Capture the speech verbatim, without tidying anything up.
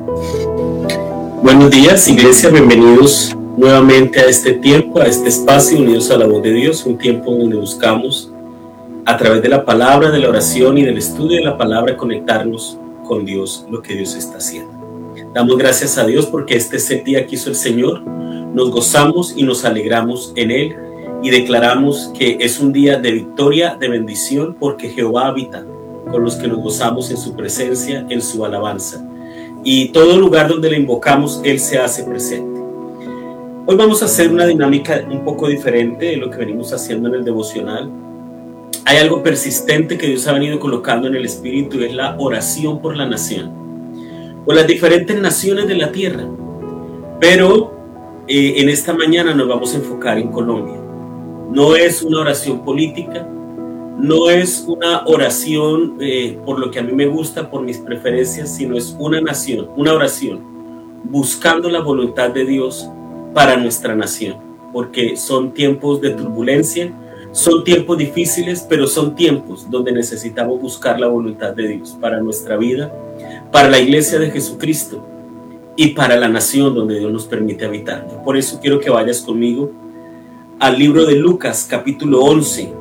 Buenos días, iglesia, bienvenidos nuevamente a este tiempo, a este espacio, unidos a la voz de Dios, un tiempo donde buscamos a través de la palabra, de la oración y del estudio de la palabra conectarnos con Dios, lo que Dios está haciendo. Damos gracias a Dios porque este es el día que hizo el Señor, nos gozamos y nos alegramos en Él y declaramos que es un día de victoria, de bendición, porque Jehová habita con los que nos gozamos en su presencia, en su alabanza. Y todo lugar donde le invocamos, Él se hace presente. Hoy vamos a hacer una dinámica un poco diferente de lo que venimos haciendo en el devocional. Hay algo persistente que Dios ha venido colocando en el espíritu y es la oración por la nación, por las diferentes naciones de la tierra. Pero eh, en esta mañana nos vamos a enfocar en Colombia. No es una oración política, no es una oración eh, por lo que a mí me gusta, por mis preferencias, sino es una nación, una oración buscando la voluntad de Dios para nuestra nación, porque son tiempos de turbulencia, son tiempos difíciles, pero son tiempos donde necesitamos buscar la voluntad de Dios para nuestra vida, para la iglesia de Jesucristo y para la nación donde Dios nos permite habitar. Por eso quiero que vayas conmigo al libro de Lucas, capítulo once.